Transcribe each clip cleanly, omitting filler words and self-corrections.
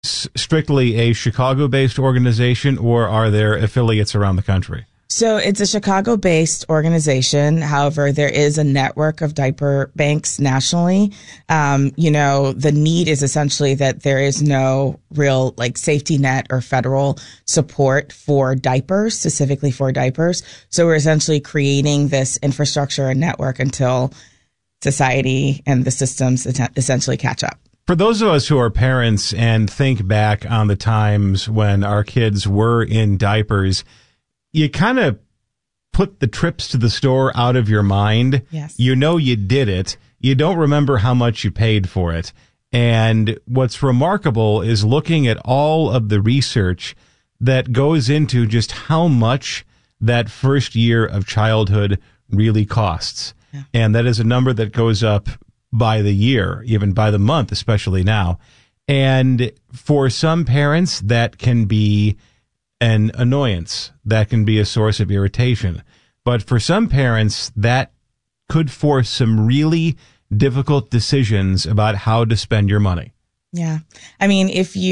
strictly a Chicago-based organization, or are there affiliates around the country? So it's a Chicago-based organization. However, there is a network of diaper banks nationally. The need is essentially that there is no real safety net or federal support for diapers, specifically for diapers. So we're essentially creating this infrastructure and network until society and the systems essentially catch up. For those of us who are parents and think back on the times when our kids were in diapers, you kind of put the trips to the store out of your mind. Yes. You know you did it. You don't remember how much you paid for it. And what's remarkable is looking at all of the research that goes into just how much that first year of childhood really costs. Yeah. And that is a number that goes up by the year, even by the month, especially now. And for some parents, that can be an annoyance. That can be a source of irritation. But for some parents, that could force some really difficult decisions about how to spend your money. Yeah. I mean,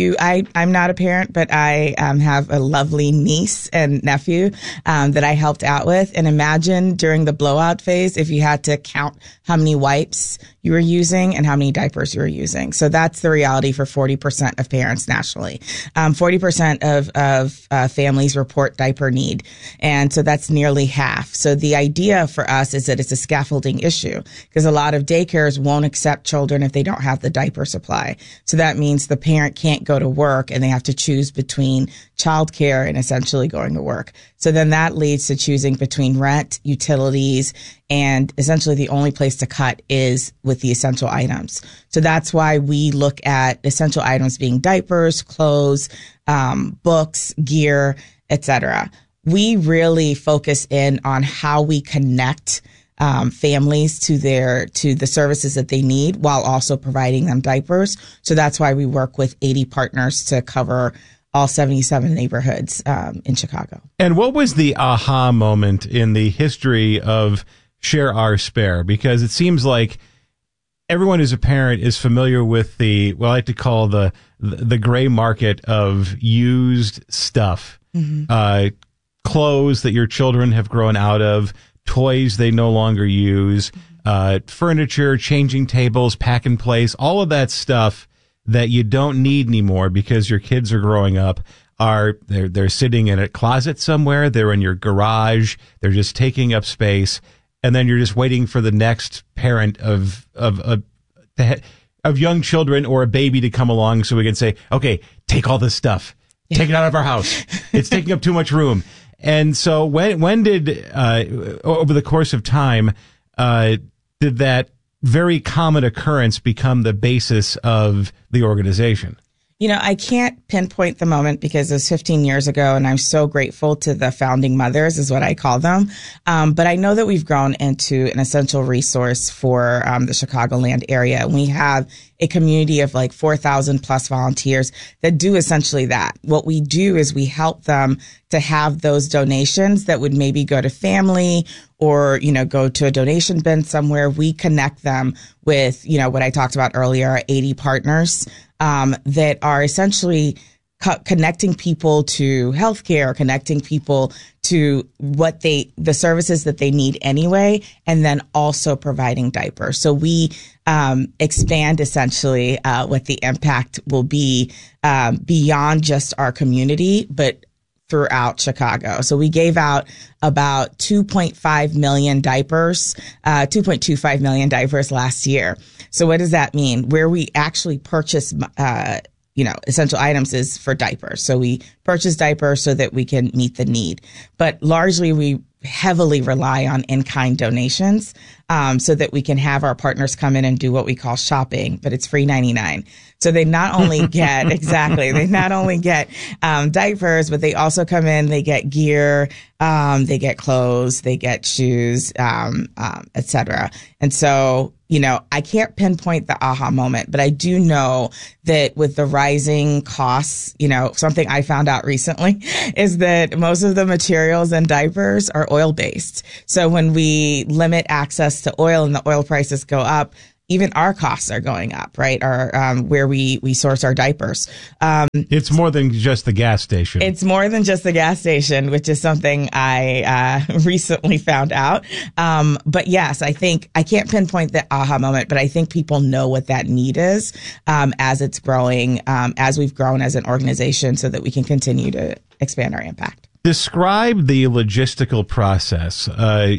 I'm not a parent, but I have a lovely niece and nephew that I helped out with. And imagine during the blowout phase, if you had to count how many wipes you were using and how many diapers you were using. So that's the reality for 40% of parents nationally. 40% of families report diaper need. And so that's nearly half. So the idea for us is that it's a scaffolding issue because a lot of daycares won't accept children if they don't have the diaper supply. So that means the parent can't go to work and they have to choose between childcare and essentially going to work. So then that leads to choosing between rent, utilities, and essentially the only place to cut is with the essential items. So that's why we look at essential items being diapers, clothes, books, gear, etc. We really focus in on how we connect families to the services that they need while also providing them diapers. So that's why we work with 80 partners to cover all 77 neighborhoods in Chicago. And what was the aha moment in the history of Share Our Spare? Because it seems like everyone who's a parent is familiar with what I like to call the gray market of used stuff, clothes that your children have grown out of, toys they no longer use, furniture, changing tables, pack and place, all of that stuff that you don't need anymore because your kids are growing up. They're sitting in a closet somewhere, they're in your garage, they're just taking up space, and then you're just waiting for the next parent of young children or a baby to come along so we can say, okay, take all this stuff, take it out of our house. It's taking up too much room. And so when did, over the course of time, did that very common occurrence become the basis of the organization? I can't pinpoint the moment because it was 15 years ago, and I'm so grateful to the founding mothers, is what I call them. But I know that we've grown into an essential resource for the Chicagoland area. And we have a community of 4,000 plus volunteers that do essentially that. What we do is we help them to have those donations that would maybe go to family or, go to a donation bin somewhere. We connect them with, what I talked about earlier, our 80 partners that are essentially connecting people to healthcare, connecting people to the services that they need anyway, and then also providing diapers. So we expand essentially what the impact will be beyond just our community, but throughout Chicago. So we gave out about 2.5 million diapers, 2.25 million diapers last year. So what does that mean? Where we actually purchase, essential items is for diapers. So we purchase diapers so that we can meet the need. But largely we heavily rely on in-kind donations so that we can have our partners come in and do what we call shopping, but it's free 99. So they not only get, they not only get diapers, but they also come in, they get gear, they get clothes, they get shoes, et cetera. And so, I can't pinpoint the aha moment, but I do know that with the rising costs, something I found out recently is that most of the materials in diapers are oil-based. So when we limit access to oil and the oil prices go up, even our costs are going up, right? Our where we source our diapers. It's more than just the gas station. It's more than just the gas station, which is something I recently found out. But yes, I think I can't pinpoint the aha moment, but I think people know what that need is as it's growing, as we've grown as an organization, so that we can continue to expand our impact. Describe the logistical process.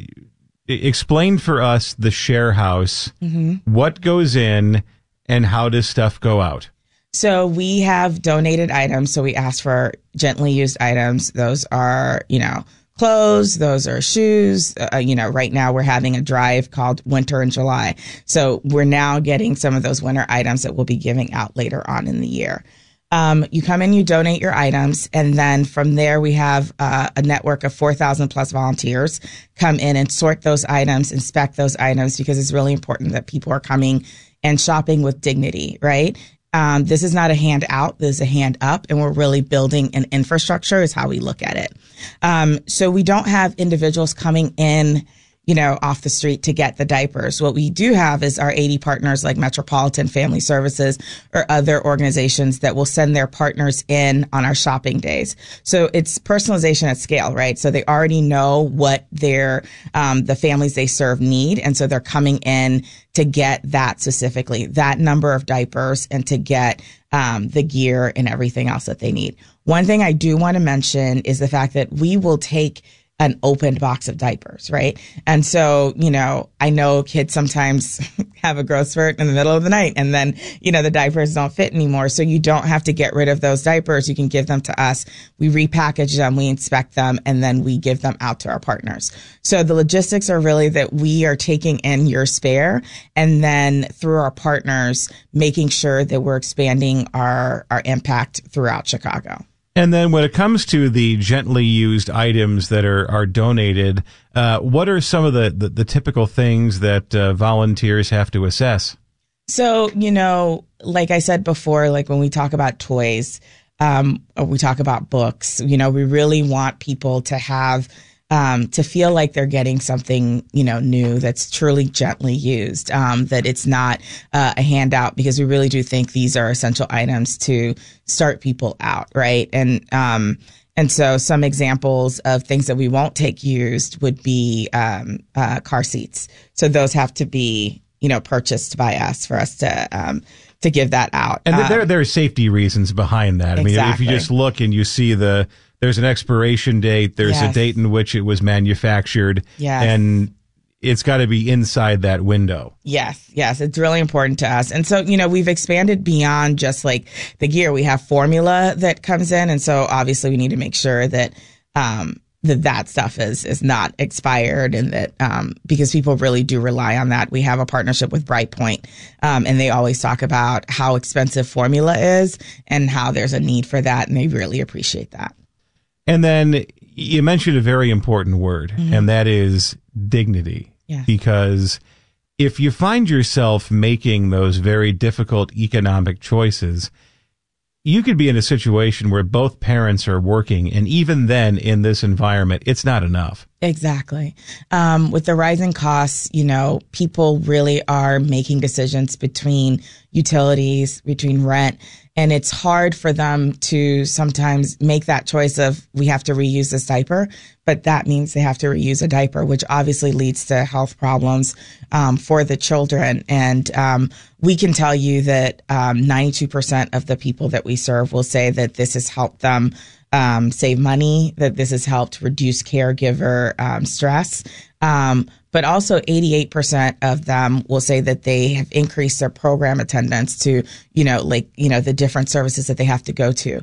Explain for us the share house, what goes in and how does stuff go out? So we have donated items. So we ask for gently used items. Those are, clothes. Those are shoes. Right now we're having a drive called Winter in July. So we're now getting some of those winter items that we'll be giving out later on in the year. You come in, you donate your items, and then from there we have a network of 4,000 plus volunteers come in and sort those items, inspect those items, because it's really important that people are coming and shopping with dignity, right? This is not a hand out, this is a hand up, and we're really building an infrastructure is how we look at it. So we don't have individuals coming in off the street to get the diapers. What we do have is our 80 partners like Metropolitan Family Services or other organizations that will send their partners in on our shopping days. So it's personalization at scale, right? So they already know what their, the families they serve need. And so they're coming in to get that specifically, that number of diapers, and to get, the gear and everything else that they need. One thing I do want to mention is the fact that we will take an opened box of diapers, right? And so, I know kids sometimes have a growth spurt in the middle of the night, and then, the diapers don't fit anymore. So you don't have to get rid of those diapers. You can give them to us. We repackage them, we inspect them, and then we give them out to our partners. So the logistics are really that we are taking in your spare, and then through our partners, making sure that we're expanding our impact throughout Chicago. And then when it comes to the gently used items that are donated, what are some of the typical things that volunteers have to assess? So, like I said before, like when we talk about toys, or we talk about books, we really want people to have to feel like they're getting something, new that's truly gently used, that it's not a handout, because we really do think these are essential items to start people out, right? And so some examples of things that we won't take used would be car seats. So those have to be, purchased by us for us to give that out. And there are safety reasons behind that. I mean, if you just look and you see there's an expiration date, there's a date in which it was manufactured, and it's got to be inside that window. Yes, it's really important to us. And so, we've expanded beyond just like the gear. We have formula that comes in, and so obviously we need to make sure that that stuff is not expired, and that because people really do rely on that. We have a partnership with BrightPoint, and they always talk about how expensive formula is and how there's a need for that, and they really appreciate that. And then you mentioned a very important word, and that is dignity. Yeah. Because if you find yourself making those very difficult economic choices, you could be in a situation where both parents are working, and even then in this environment, it's not enough. Exactly. With the rising costs, people really are making decisions between utilities, between rent, and it's hard for them to sometimes make that choice of, we have to reuse this diaper, but that means they have to reuse a diaper, which obviously leads to health problems for the children. And we can tell you that 92% of the people that we serve will say that this has helped them save money, that this has helped reduce caregiver stress. But also 88% of them will say that they have increased their program attendance to, the different services that they have to go to.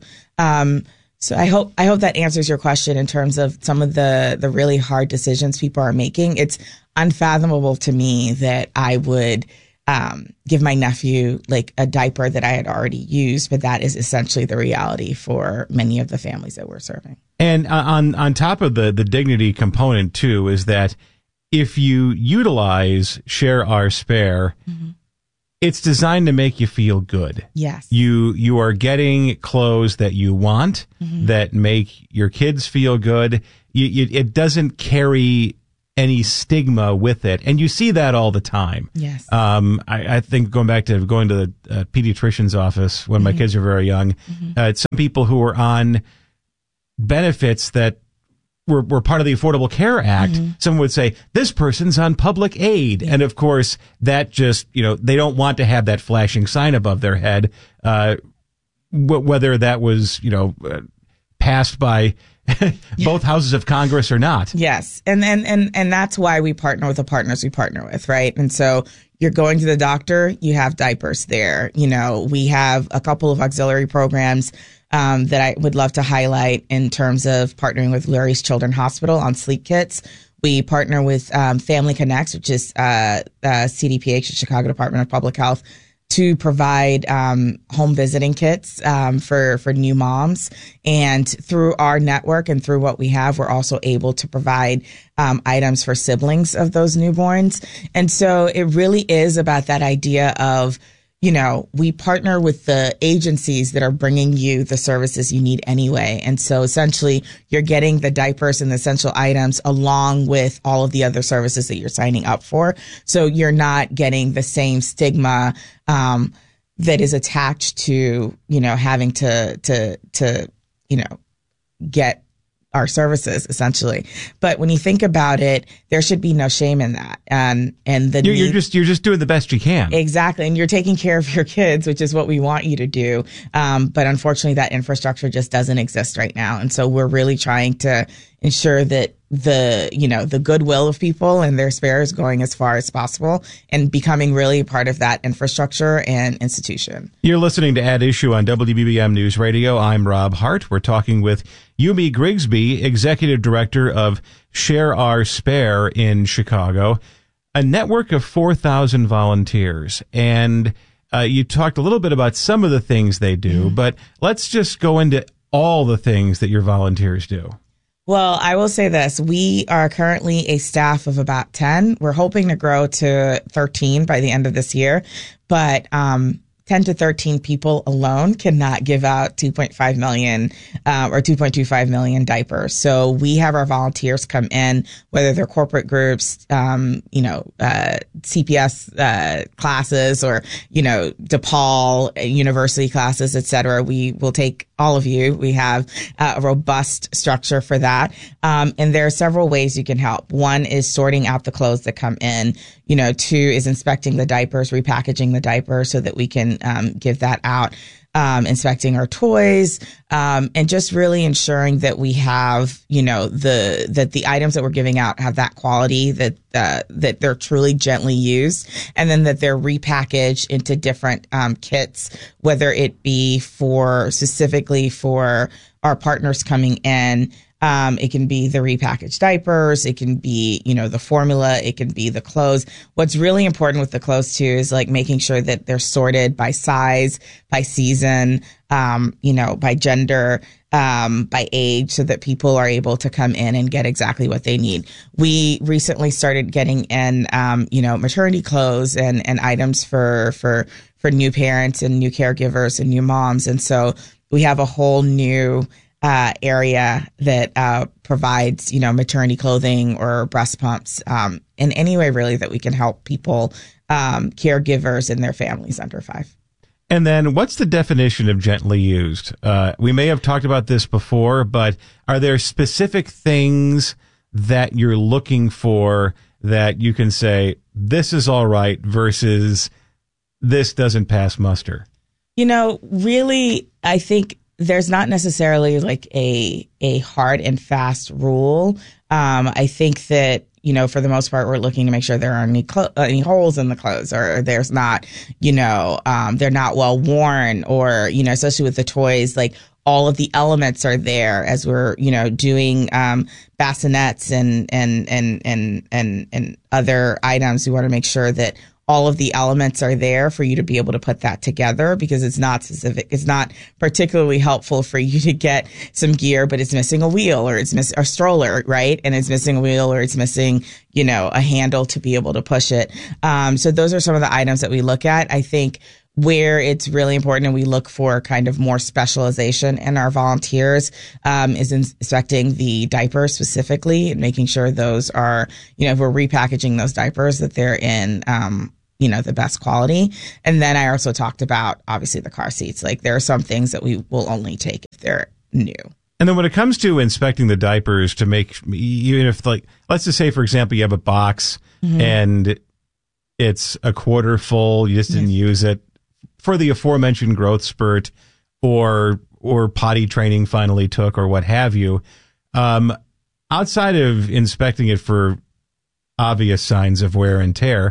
So I hope that answers your question in terms of some of the really hard decisions people are making. It's unfathomable to me that I would give my nephew like a diaper that I had already used, but that is essentially the reality for many of the families that we're serving. And on top of the dignity component too, is that if you utilize Share Our Spare, it's designed to make you feel good. Yes. You are getting clothes that you want, that make your kids feel good. It doesn't carry any stigma with it. And you see that all the time. Yes. I think going to the pediatrician's office when my kids are very young, some people who were on benefits that were part of the Affordable Care Act, someone would say, this person's on public aid. And of course, that just, they don't want to have that flashing sign above their head, whether that was, passed by both houses of Congress or not. Yes. And that's why we partner with the partners we partner with, right? And so you're going to the doctor, you have diapers there. We have a couple of auxiliary programs that I would love to highlight in terms of partnering with Lurie's Children's Hospital on sleep kits. We partner with Family Connects, which is CDPH, the Chicago Department of Public Health, to provide home visiting kits for new moms. And through our network and through what we have, we're also able to provide items for siblings of those newborns. And so it really is about that idea of, we partner with the agencies that are bringing you the services you need anyway. And so essentially you're getting the diapers and the essential items along with all of the other services that you're signing up for. So you're not getting the same stigma that is attached to, having to get our services essentially. But when you think about it, there should be no shame in that. And you're just doing the best you can. Exactly. And you're taking care of your kids, which is what we want you to do. But unfortunately that infrastructure just doesn't exist right now. And so we're really trying to ensure that the goodwill of people and their spare is going as far as possible and becoming really part of that infrastructure and institution. You're listening to At Issue on WBBM News Radio. I'm Rob Hart. We're talking with Yumi Grigsby, Executive Director of Share Our Spare in Chicago, a network of 4,000 volunteers. And you talked a little bit about some of the things they do, but let's just go into all the things that your volunteers do. Well, I will say this. We are currently a staff of about 10. We're hoping to grow to 13 by the end of this year. But 10 to 13 people alone cannot give out 2.5 million or 2.25 million diapers. So we have our volunteers come in, whether they're corporate groups, CPS classes or, DePaul university classes, et cetera. We will take all of you. We have a robust structure for that. And there are several ways you can help. One is sorting out the clothes that come in. Two is inspecting the diapers, repackaging the diapers so that we can give that out, inspecting our toys, and just really ensuring that we have, that the items that we're giving out have that quality, that they're truly gently used, and then that they're repackaged into different kits, whether it be specifically for our partners coming in. It can be the repackaged diapers. It can be, the formula. It can be the clothes. What's really important with the clothes too is like making sure that they're sorted by size, by season, by gender, by age, so that people are able to come in and get exactly what they need. We recently started getting in, maternity clothes and items for new parents and new caregivers and new moms. And so we have a whole new area that provides, maternity clothing or breast pumps, in any way really that we can help people, caregivers and their families under 5. And then what's the definition of gently used? We may have talked about this before, but are there specific things that you're looking for that you can say, this is all right versus this doesn't pass muster? Really, I think there's not necessarily like a hard and fast rule. I think that, for the most part, we're looking to make sure there aren't any holes in the clothes, or there's not, they're not well worn, or, especially with the toys, like all of the elements are there as we're, doing bassinets and other items. We want to make sure that all of the elements are there for you to be able to put that together, because it's not specific. It's not particularly helpful for you to get some gear, but it's missing a wheel, or it's missing a stroller, right? And it's missing a wheel, or it's missing, a handle to be able to push it. So those are some of the items that we look at. I think where it's really important and we look for kind of more specialization in our volunteers is inspecting the diapers specifically and making sure those are, if we're repackaging those diapers, that they're in, the best quality. And then I also talked about, obviously, the car seats. Like, there are some things that we will only take if they're new. And then when it comes to inspecting the diapers to make, even if, like, let's just say, for example, you have a box and it's a quarter full, you just didn't use it for the aforementioned growth spurt or potty training finally took or what have you. Outside of inspecting it for obvious signs of wear and tear,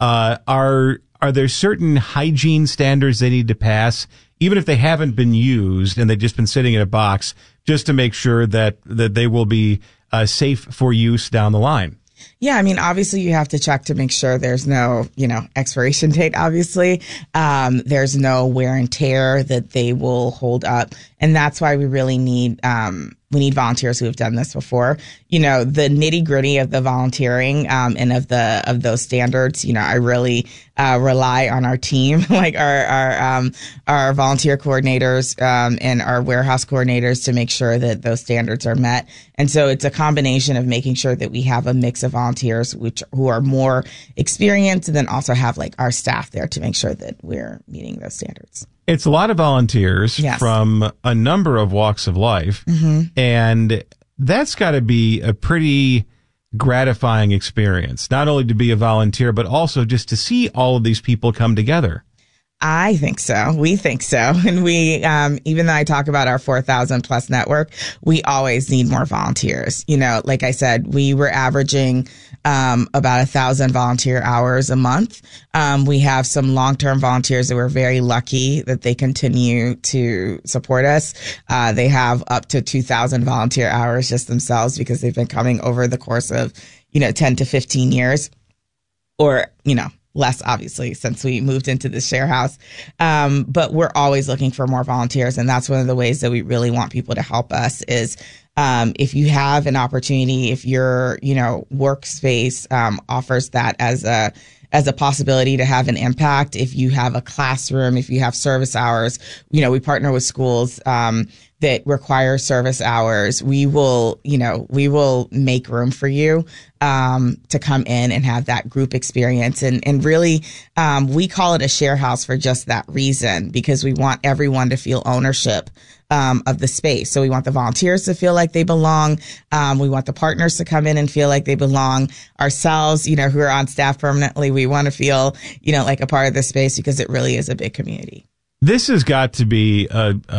are there certain hygiene standards they need to pass, even if they haven't been used and they've just been sitting in a box, just to make sure that they will be safe for use down the line? Yeah, I mean, obviously you have to check to make sure there's no, expiration date, obviously. There's no wear and tear that they will hold up. And that's why we really need volunteers who have done this before. The nitty gritty of the volunteering and of those standards, I really rely on our team, like our volunteer coordinators and our warehouse coordinators to make sure that those standards are met. And so it's a combination of making sure that we have a mix of volunteers who are more experienced, and then also have like our staff there to make sure that we're meeting those standards. It's a lot of volunteers from a number of walks of life, and that's got to be a pretty gratifying experience, not only to be a volunteer, but also just to see all of these people come together. I think so. We think so. And we, even though I talk about our 4,000 plus network, we always need more volunteers. Like I said, we were averaging about 1,000 volunteer hours a month. We have some long-term volunteers that we're very lucky that they continue to support us. They have up to 2,000 volunteer hours just themselves because they've been coming over the course of, 10 to 15 years or, less, obviously, since we moved into the share house. But we're always looking for more volunteers. And that's one of the ways that we really want people to help us is if you have an opportunity, if your, workspace offers that as a possibility to have an impact, if you have a classroom, if you have service hours, we partner with schools that require service hours, we will make room for you to come in and have that group experience. And really, we call it a share house for just that reason, because we want everyone to feel ownership of the space. So we want the volunteers to feel like they belong. We want the partners to come in and feel like they belong. Ourselves, who are on staff permanently, we want to feel, like a part of the space, because it really is a big community. This has got to be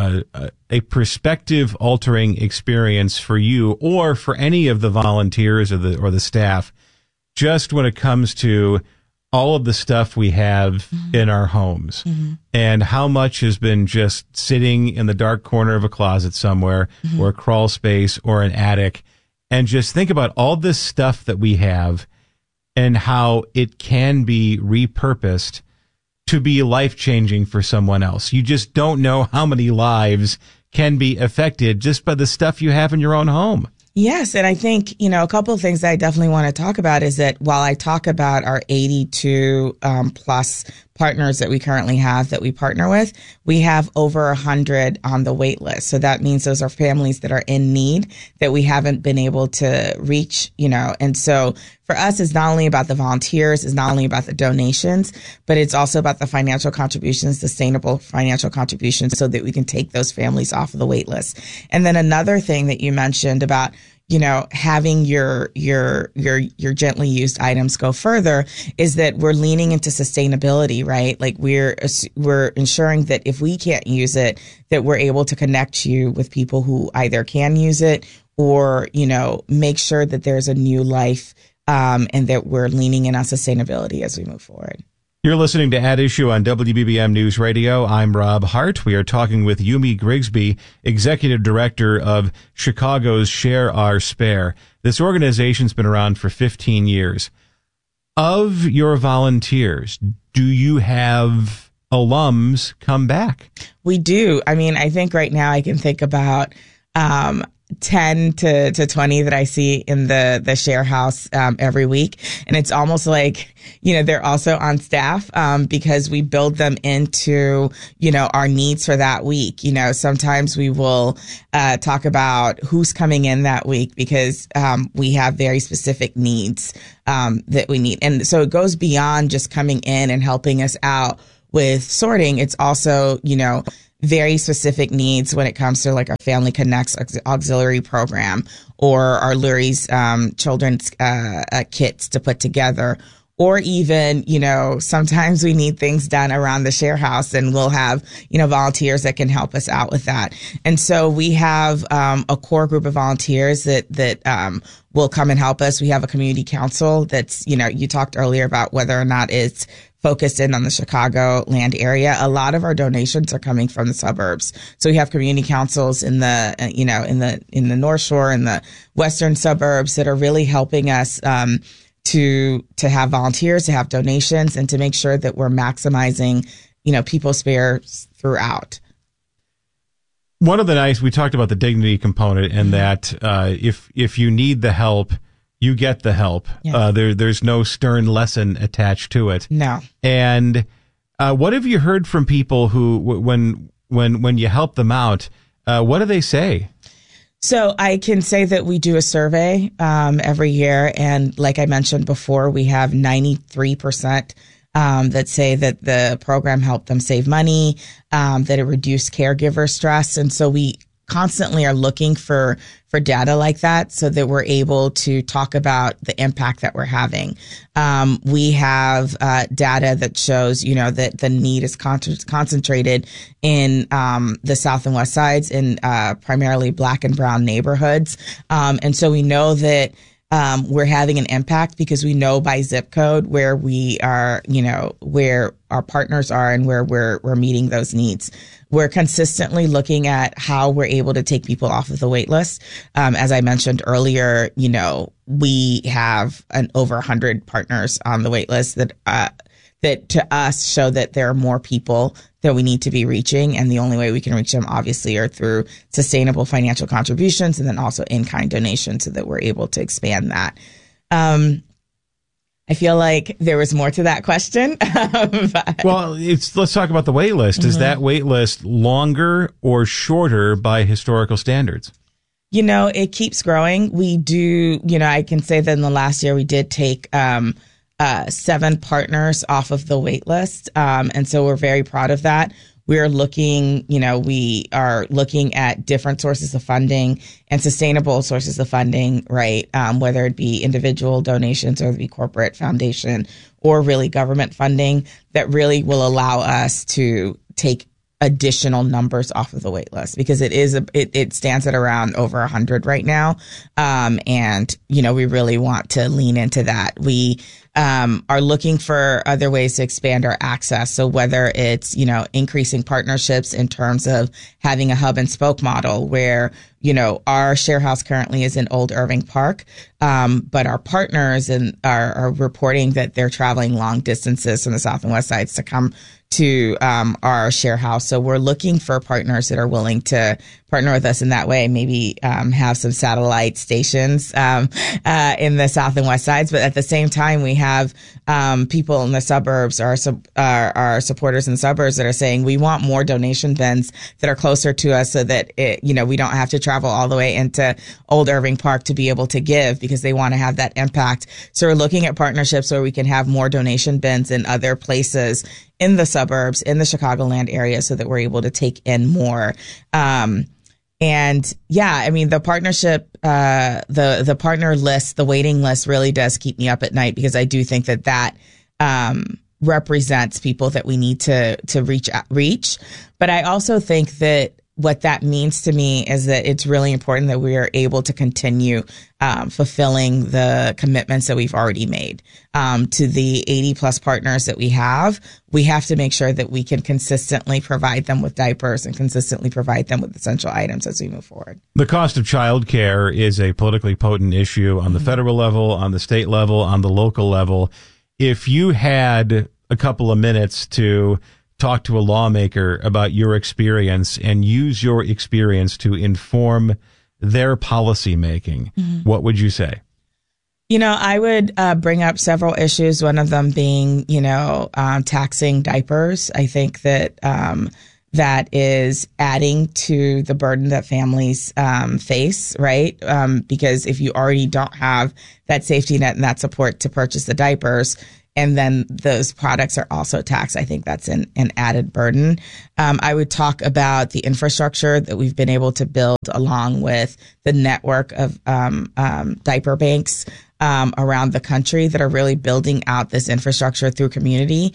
a perspective-altering experience for you or for any of the volunteers or the staff, just when it comes to all of the stuff we have in our homes and how much has been just sitting in the dark corner of a closet somewhere or a crawl space or an attic. And just think about all this stuff that we have and how it can be repurposed to be life-changing for someone else. You just don't know how many lives can be affected just by the stuff you have in your own home. Yes. And I think, a couple of things that I definitely want to talk about is that while I talk about our 82 plus partners that we currently have that we partner with, we have over 100 on the wait list. So that means those are families that are in need that we haven't been able to reach, and so for us, it's not only about the volunteers, it's not only about the donations, but it's also about the financial contributions, sustainable financial contributions, so that we can take those families off of the wait list. And then another thing that you mentioned about, having your gently used items go further is that we're leaning into sustainability, right? Like we're ensuring that if we can't use it, that we're able to connect you with people who either can use it or, make sure that there's a new life, and that we're leaning in on sustainability as we move forward. You're listening to At Issue on WBBM News Radio. I'm Rob Hart. We are talking with Yumi Grigsby, Executive Director of Chicago's Share Our Spare. This organization's been around for 15 years. Of your volunteers, do you have alums come back? We do. I mean, I think right now I can think about 10 to 20 that I see in the share house every week. And it's almost like, they're also on staff because we build them into, our needs for that week. Sometimes we will talk about who's coming in that week because we have very specific needs that we need. And so it goes beyond just coming in and helping us out with sorting. It's also, very specific needs when it comes to like our Family Connects auxiliary program or our Lurie's children's kits to put together. Or even, sometimes we need things done around the share house and we'll have, volunteers that can help us out with that. And so we have a core group of volunteers that will come and help us. We have a community council that's, you talked earlier about whether or not it's focused in on the Chicagoland area. A lot of our donations are coming from the suburbs. So we have community councils in the, in the North Shore and the western suburbs that are really helping us, to have volunteers, to have donations, and to make sure that we're maximizing, people's spares throughout. One of the we talked about the dignity component and that if you need the help, you get the help. Yes. There's no stern lesson attached to it. No. And what have you heard from people who, when you help them out, what do they say? So I can say that we do a survey every year. And like I mentioned before, we have 93% that say that the program helped them save money, that it reduced caregiver stress. And so we constantly are looking for data like that so that we're able to talk about the impact that we're having. We have data that shows, that the need is concentrated in the South and West Sides in primarily Black and brown neighborhoods. And so we know that we're having an impact because we know by zip code where we are, where our partners are and where we're meeting those needs. We're consistently looking at how we're able to take people off of the wait list. As I mentioned earlier, we have over 100 partners on the wait list that to us show that there are more people that we need to be reaching. And the only way we can reach them, obviously, are through sustainable financial contributions and then also in-kind donations so that we're able to expand that. I feel like there was more to that question. Well, let's talk about the wait list. Mm-hmm. Is that wait list longer or shorter by historical standards? It keeps growing. We do, I can say that in the last year we did take 7 partners off of the wait list. And so we're very proud of that. We're looking, we are looking at different sources of funding and sustainable sources of funding, right? Whether it be individual donations or it be corporate foundation or really government funding that really will allow us to take additional numbers off of the wait list because it stands at around over 100 right now. And, we really want to lean into that. We are looking for other ways to expand our access. So whether it's, increasing partnerships in terms of having a hub and spoke model where, our share house currently is in Old Irving Park. But our partners are reporting that they're traveling long distances from the South and West Sides to come to our share house. So we're looking for partners that are willing to partner with us in that way, maybe have some satellite stations in the South and West Sides. But at the same time, we have people in the suburbs, our supporters in the suburbs that are saying we want more donation bins that are closer to us so that, we don't have to travel all the way into Old Irving Park to be able to give because they want to have that impact. So we're looking at partnerships where we can have more donation bins in other places in the suburbs, in the Chicagoland area so that we're able to take in more. And yeah, the partnership, the partner list, the waiting list really does keep me up at night because I do think that represents people that we need to reach. But I also think that what that means to me is that it's really important that we are able to continue fulfilling the commitments that we've already made to the 80 plus partners that we have. We have to make sure that we can consistently provide them with diapers and consistently provide them with essential items as we move forward. The cost of childcare is a politically potent issue on the federal level, on the state level, on the local level. If you had a couple of minutes to talk to a lawmaker about your experience and use your experience to inform their policy making, what would you say? I would bring up several issues, one of them being, taxing diapers. I think that that is adding to the burden that families face, right? Because if you already don't have that safety net and that support to purchase the diapers, and then those products are also taxed, I think that's an added burden. I would talk about the infrastructure that we've been able to build along with the network of diaper banks around the country that are really building out this infrastructure through community.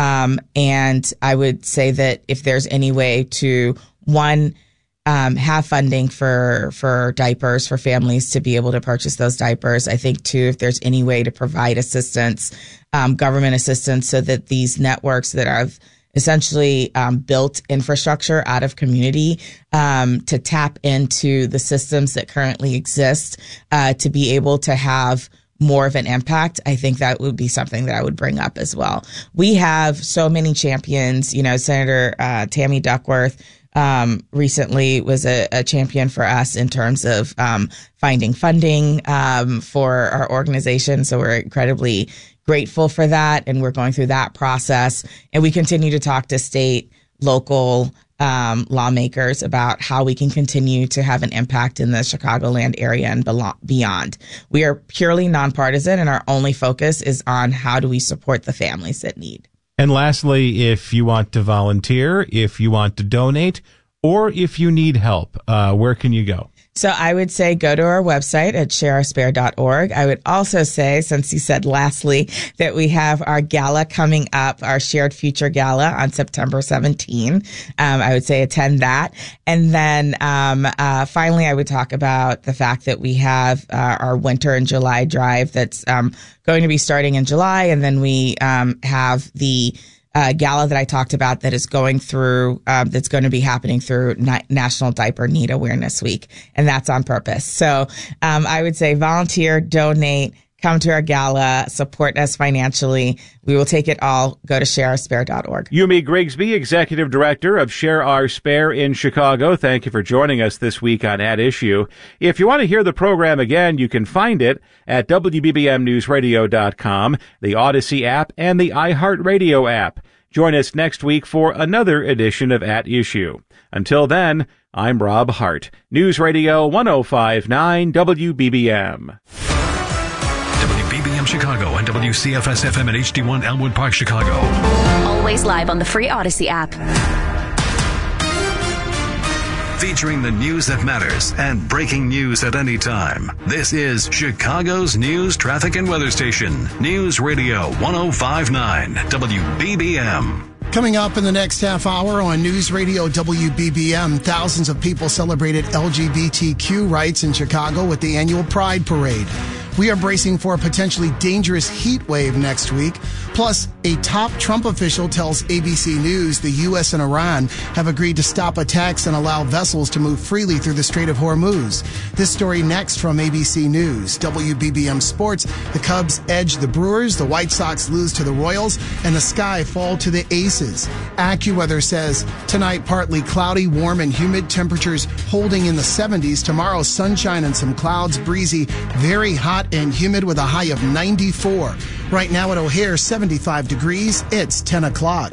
And I would say that if there's any way to, one, have funding for diapers for families to be able to purchase those diapers. I think, too, if there's any way to provide assistance, government assistance, so that these networks that have essentially built infrastructure out of community to tap into the systems that currently exist to be able to have more of an impact, I think that would be something that I would bring up as well. We have so many champions. Senator Tammy Duckworth recently was a champion for us in terms of finding funding for our organization. So we're incredibly grateful for that. And we're going through that process. And we continue to talk to state, local lawmakers about how we can continue to have an impact in the Chicagoland area and beyond. We are purely nonpartisan, and our only focus is on how do we support the families that need. And lastly, if you want to volunteer, if you want to donate, or if you need help, where can you go? So I would say go to our website at shareourspare.org. I would also say, since you said lastly, that we have our gala coming up, our Shared Future Gala on September 17. I would say attend that. And then finally, I would talk about the fact that we have our Winter in July drive that's going to be starting in July. And then we have the gala that I talked about that is going through, that's going to be happening through National Diaper Need Awareness Week. And that's on purpose. So I would say volunteer, donate, come to our gala, support us financially. We will take it all. Go to shareourspare.org. Yumi Grigsby, Executive Director of Share Our Spare in Chicago. Thank you for joining us this week on At Issue. If you want to hear the program again, you can find it at WBBMNewsRadio.com, the Odyssey app, and the iHeartRadio app. Join us next week for another edition of At Issue. Until then, I'm Rob Hart, News Radio 105.9 WBBM. WBBM Chicago and WCFS-FM and HD1 Elmwood Park, Chicago. Always live on the free Odyssey app. Featuring the news that matters and breaking news at any time. This is Chicago's news, traffic, and weather station. News Radio 105.9 WBBM. Coming up in the next half hour on News Radio WBBM, thousands of people celebrated LGBTQ rights in Chicago with the annual Pride Parade. We are bracing for a potentially dangerous heat wave next week. Plus, a top Trump official tells ABC News the U.S. and Iran have agreed to stop attacks and allow vessels to move freely through the Strait of Hormuz. This story next from ABC News. WBBM Sports, the Cubs edge the Brewers, the White Sox lose to the Royals, and the Sky fall to the Aces. AccuWeather says tonight partly cloudy, warm, and humid, temperatures holding in the 70s. Tomorrow, sunshine and some clouds, breezy, very hot and humid with a high of 94. Right now at O'Hare, 75 degrees. It's 10 o'clock.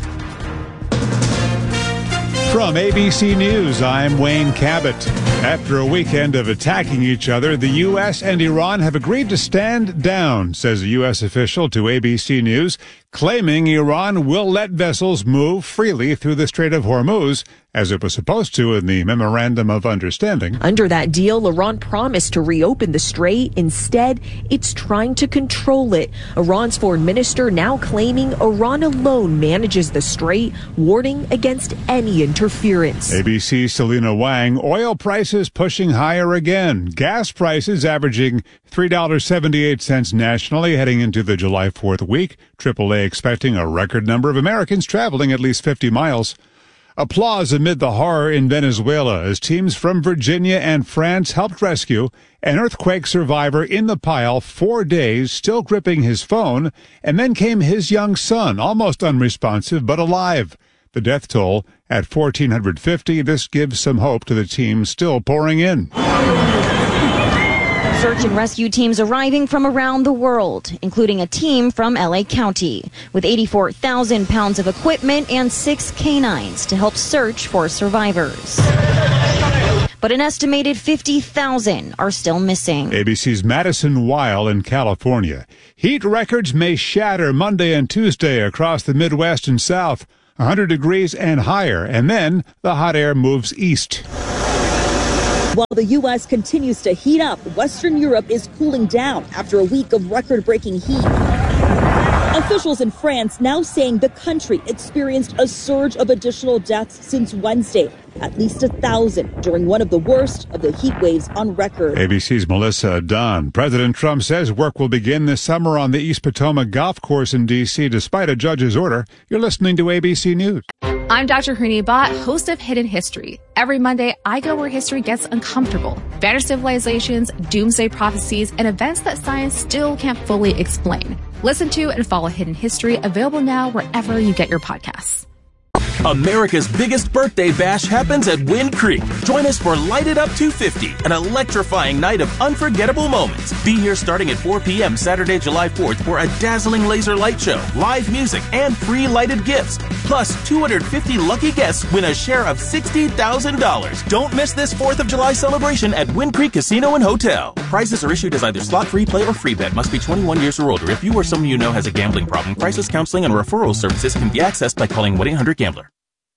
From ABC News, I'm Wayne Cabot. After a weekend of attacking each other, the U.S. and Iran have agreed to stand down, says a U.S. official to ABC News, claiming Iran will let vessels move freely through the Strait of Hormuz, as it was supposed to in the Memorandum of Understanding. Under that deal, Iran promised to reopen the strait. Instead, it's trying to control it. Iran's foreign minister now claiming Iran alone manages the strait, warning against any interference. ABC's Selena Wang, oil prices pushing higher again. Gas prices averaging $3.78 nationally heading into the July 4th week. AAA expecting a record number of Americans traveling at least 50 miles. Applause amid the horror in Venezuela as teams from Virginia and France helped rescue an earthquake survivor in the pile 4 days, still gripping his phone, and then came his young son, almost unresponsive but alive. The death toll at 1,450. This gives some hope to the teams still pouring in. Search and rescue teams arriving from around the world, including a team from LA County, with 84,000 pounds of equipment and 6 canines to help search for survivors. But an estimated 50,000 are still missing. ABC's Madison Weil in California. Heat records may shatter Monday and Tuesday across the Midwest and South, 100 degrees and higher, and then the hot air moves east. While the U.S. continues to heat up, Western Europe is cooling down after a week of record-breaking heat. Officials in France now saying the country experienced a surge of additional deaths since Wednesday, at least 1,000 during one of the worst of the heat waves on record. ABC's Melissa Dunn. President Trump says work will begin this summer on the East Potomac Golf Course in D.C. despite a judge's order. You're listening to ABC News. I'm Dr. Hrini Bhatt, host of Hidden History. Every Monday, I go where history gets uncomfortable. Vanished civilizations, doomsday prophecies, and events that science still can't fully explain. Listen to and follow Hidden History, available now wherever you get your podcasts. America's biggest birthday bash happens at Wind Creek. Join us for Light It Up 250, an electrifying night of unforgettable moments. Be here starting at 4 p.m. Saturday, July 4th for a dazzling laser light show, live music, and free lighted gifts. Plus, 250 lucky guests win a share of $60,000. Don't miss this 4th of July celebration at Wind Creek Casino and Hotel. Prizes are issued as either slot free play or free bet. Must be 21 years or older. If you or someone you know has a gambling problem, crisis counseling and referral services can be accessed by calling 1-800-GAMBLER.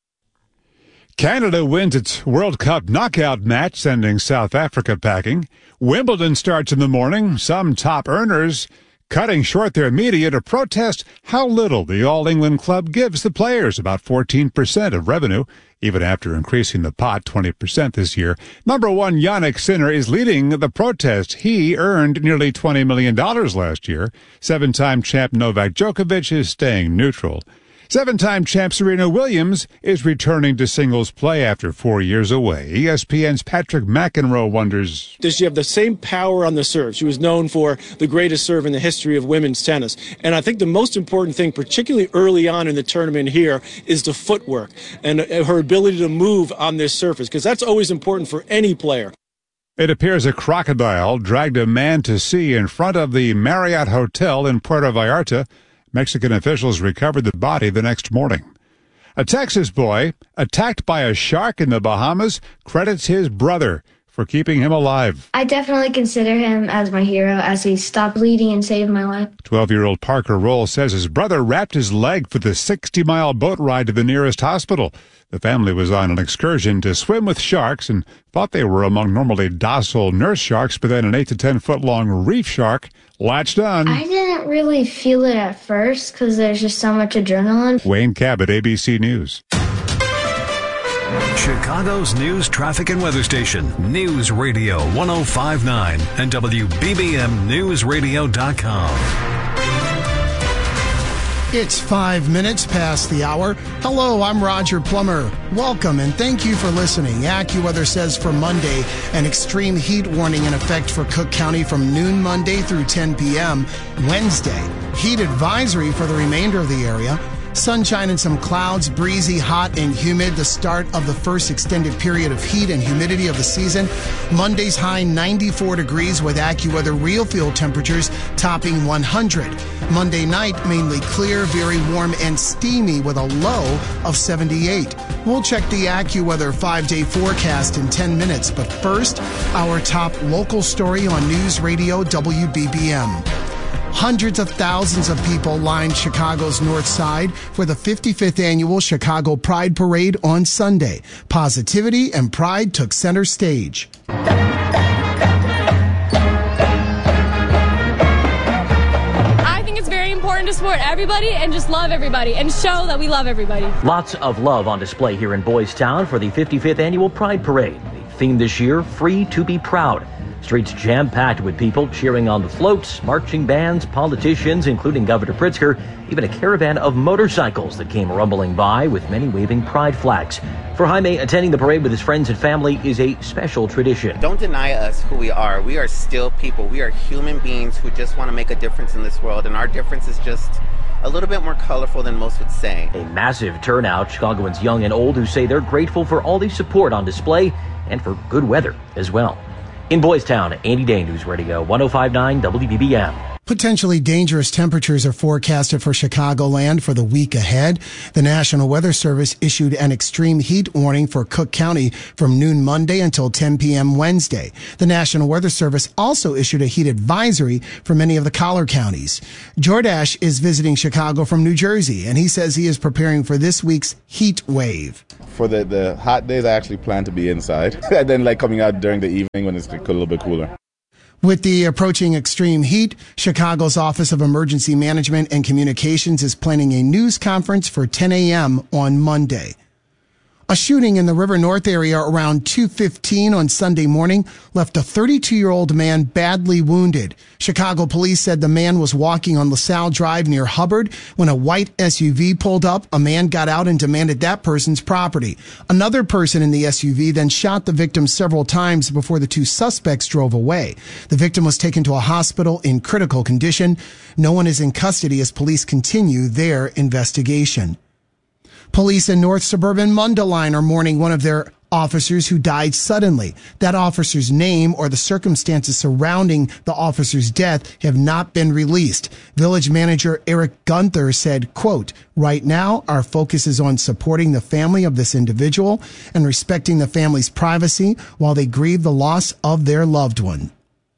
Canada wins its World Cup knockout match, sending South Africa packing. Wimbledon starts in the morning. Some top earners cutting short their media to protest how little the All England club gives the players, about 14% of revenue, even after increasing the pot 20% this year. Number one, Jannik Sinner is leading the protest. He earned nearly $20 million last year. 7-time champ Novak Djokovic is staying neutral. 7-time champ Serena Williams is returning to singles play after 4 years away. ESPN's Patrick McEnroe wonders, does she have the same power on the serve? She was known for the greatest serve in the history of women's tennis. And I think the most important thing, particularly early on in the tournament here, is the footwork and her ability to move on this surface, because that's always important for any player. It appears a crocodile dragged a man to sea in front of the Marriott Hotel in Puerto Vallarta. Mexican officials recovered the body the next morning. A Texas boy attacked by a shark in the Bahamas credits his brother for keeping him alive. I definitely consider him as my hero, as he stopped bleeding and saved my life. 12-year-old Parker Roll says his brother wrapped his leg for the 60-mile boat ride to the nearest hospital. The family was on an excursion to swim with sharks and thought they were among normally docile nurse sharks, but then an 8 to 10 foot long reef shark latched on. I didn't really feel it at first because there's just so much adrenaline. Wayne Cabot, ABC News. Chicago's news, traffic, and weather station. News Radio 105.9 and WBBMNewsRadio.com. It's 5 minutes past the hour. Hello, I'm Roger Plummer. Welcome and thank you for listening. AccuWeather says for Monday, an extreme heat warning in effect for Cook County from noon Monday through 10 p.m. Wednesday, heat advisory for the remainder of the area. Sunshine and some clouds, breezy, hot, and humid. The start of the first extended period of heat and humidity of the season. Monday's high 94 degrees with AccuWeather real field temperatures topping 100. Monday night, mainly clear, very warm and steamy with a low of 78. We'll check the AccuWeather 5-day forecast in 10 minutes. But first, our top local story on News Radio WBBM. Hundreds of thousands of people lined Chicago's North Side for the 55th annual Chicago Pride Parade on Sunday. Positivity and pride took center stage. I think it's very important to support everybody and just love everybody and show that we love everybody. Lots of love on display here in Boys Town for the 55th annual Pride Parade. The theme this year, Free to be Proud. Streets jam-packed with people cheering on the floats, marching bands, politicians, including Governor Pritzker, even a caravan of motorcycles that came rumbling by with many waving pride flags. For Jaime, attending the parade with his friends and family is a special tradition. Don't deny us who we are. We are still people. We are human beings who just want to make a difference in this world, and our difference is just a little bit more colorful than most would say. A massive turnout, Chicagoans young and old who say they're grateful for all the support on display and for good weather as well. In Boys Town, Andy Day, News Radio 105.9 WBBM. Potentially dangerous temperatures are forecasted for Chicagoland for the week ahead. The National Weather Service issued an extreme heat warning for Cook County from noon Monday until 10 p.m. Wednesday. The National Weather Service also issued a heat advisory for many of the collar counties. Jordash is visiting Chicago from New Jersey, and he says he is preparing for this week's heat wave. For the hot days, I actually plan to be inside, and then coming out during the evening when it's a little bit cooler. With the approaching extreme heat, Chicago's Office of Emergency Management and Communications is planning a news conference for 10 a.m. on Monday. A shooting in the River North area around 2:15 on Sunday morning left a 32-year-old man badly wounded. Chicago police said the man was walking on LaSalle Drive near Hubbard when a white SUV pulled up. A man got out and demanded that person's property. Another person in the SUV then shot the victim several times before the two suspects drove away. The victim was taken to a hospital in critical condition. No one is in custody as police continue their investigation. Police in North Suburban Mundelein are mourning one of their officers who died suddenly. That officer's name or the circumstances surrounding the officer's death have not been released. Village manager Eric Gunther said, quote, "Right now, our focus is on supporting the family of this individual and respecting the family's privacy while they grieve the loss of their loved one."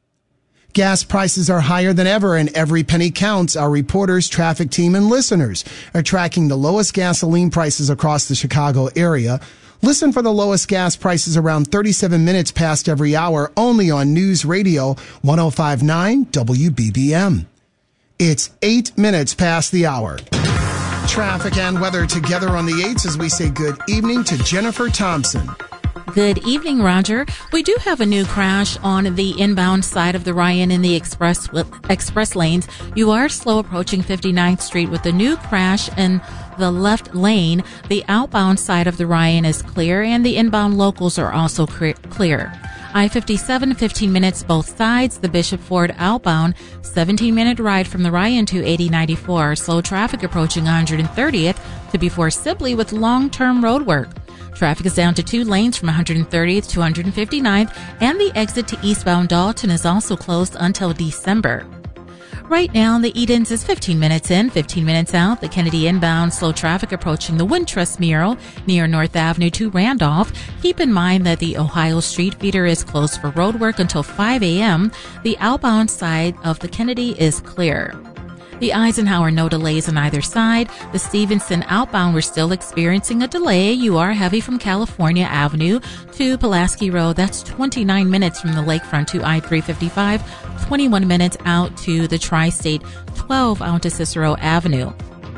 Gas prices are higher than ever and every penny counts. Our reporters, traffic team, and listeners are tracking the lowest gasoline prices across the Chicago area. Listen for the lowest gas prices around 37 minutes past every hour only on News Radio 105.9 WBBM. It's 8 minutes past the hour. Traffic and weather together on the 8s as we say good evening to Jennifer Thompson. Good evening, Roger. We do have a new crash on the inbound side of the Ryan in the express lanes. You are slow approaching 59th Street with the new crash in the left lane. The outbound side of the Ryan is clear, and the inbound locals are also clear. I-57, 15 minutes both sides. The Bishop Ford outbound, 17-minute ride from the Ryan to 8094. Slow traffic approaching 130th to before Sibley with long-term road work. Traffic is down to 2 lanes from 130th to 159th, and the exit to eastbound Dalton is also closed until December. Right now, the Edens is 15 minutes in, 15 minutes out. The Kennedy inbound, slow traffic approaching the Wintrust mural near North Avenue to Randolph. Keep in mind that the Ohio Street feeder is closed for road work until 5 a.m. The outbound side of the Kennedy is clear. The Eisenhower, no delays on either side. The Stevenson outbound, we're still experiencing a delay. You are heavy from California Avenue to Pulaski Road. That's 29 minutes from the lakefront to I-355, 21 minutes out to the Tri-State, 12 out to Cicero Avenue.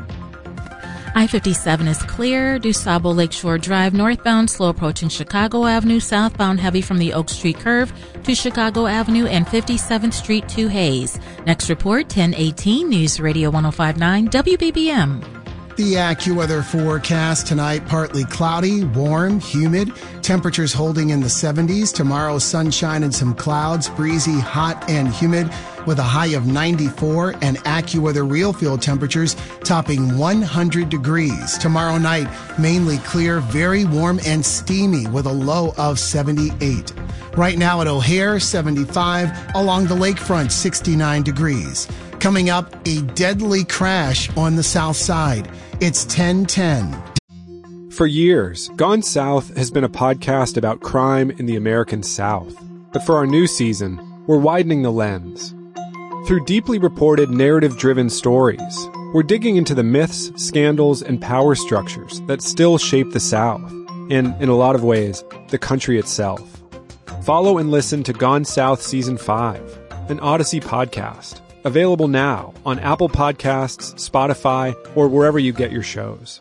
I-57 is clear. DuSable Lakeshore Drive northbound, slow approaching Chicago Avenue, southbound heavy from the Oak Street curve to Chicago Avenue and 57th Street to Hayes. Next report, 1018 News Radio 105.9 WBBM. The AccuWeather forecast tonight, partly cloudy, warm, humid, temperatures holding in the 70s. Tomorrow, sunshine and some clouds, breezy, hot, and humid with a high of 94, and AccuWeather real field temperatures topping 100 degrees. Tomorrow night, mainly clear, very warm and steamy with a low of 78. Right now at O'Hare, 75, along the lakefront, 69 degrees. Coming up, a deadly crash on the south side. It's 10:10. For years, Gone South has been a podcast about crime in the American South. But for our new season, we're widening the lens. Through deeply reported, narrative-driven stories, we're digging into the myths, scandals, and power structures that still shape the South, and, in a lot of ways, the country itself. Follow and listen to Gone South Season 5, an Odyssey podcast. Available now on Apple Podcasts, Spotify, or wherever you get your shows.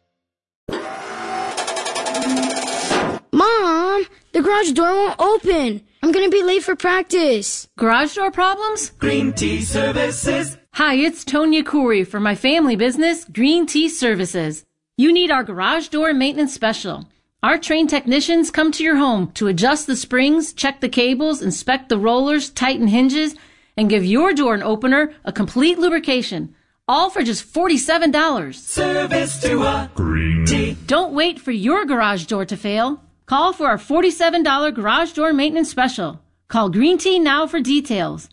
Mom, the garage door won't open. I'm going to be late for practice. Garage door problems? Green Tea Services. Hi, it's Tonya Khoury for my family business, Green Tea Services. You need our garage door maintenance special. Our trained technicians come to your home to adjust the springs, check the cables, inspect the rollers, tighten hinges, and give your door and opener a complete lubrication. all for just $47. Service to a Green Tea. Don't wait for your garage door to fail. Call for our $47 garage door maintenance special. Call Green Tea now for details.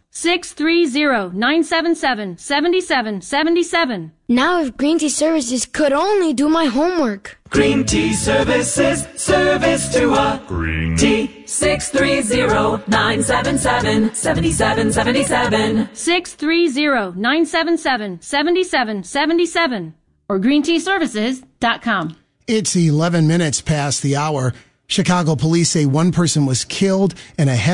630-977-7777. Now if Green Tea Services could only do my homework. Green Tea Services, service to a Green Tea. 630-977-7777. 630-977-7777. Or greenteaservices.com. It's 11 minutes past the hour. Chicago police say one person was killed and a